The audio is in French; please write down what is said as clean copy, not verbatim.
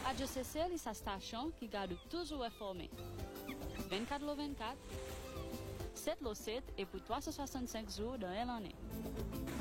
Radio CCL est sa station qui garde toujours informé. 24/24, 7/7 et pour 365 jours dans l'année.